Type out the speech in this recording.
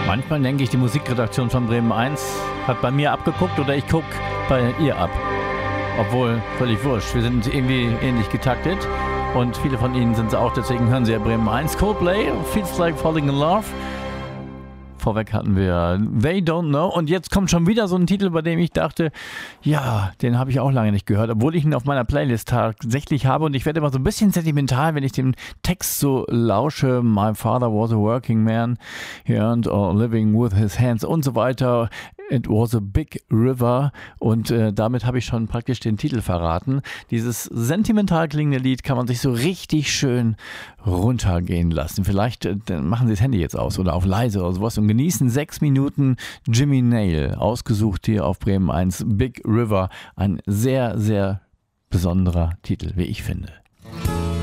Manchmal denke ich, die Musikredaktion von Bremen 1 hat bei mir abgeguckt oder ich gucke bei ihr ab. Obwohl, völlig wurscht. Wir sind irgendwie ähnlich getaktet und viele von Ihnen sind es auch, deswegen hören Sie ja Bremen 1. Coldplay, Feels Like Falling in Love. Vorweg hatten wir They Don't Know und jetzt kommt schon wieder so ein Titel, bei dem ich dachte, ja, den habe ich auch lange nicht gehört, obwohl ich ihn auf meiner Playlist tatsächlich habe und ich werde immer so ein bisschen sentimental, wenn ich den Text so lausche. My father was a working man, he earned or living with his hands und so weiter. It was a big river und damit habe ich schon praktisch den Titel verraten. Dieses sentimental klingende Lied kann man sich so richtig schön runtergehen lassen. Vielleicht machen Sie das Handy jetzt aus oder auf leise oder sowas und genießen 6 Minuten Jimmy Nail, ausgesucht hier auf Bremen 1, Big River. Ein sehr, sehr besonderer Titel, wie ich finde.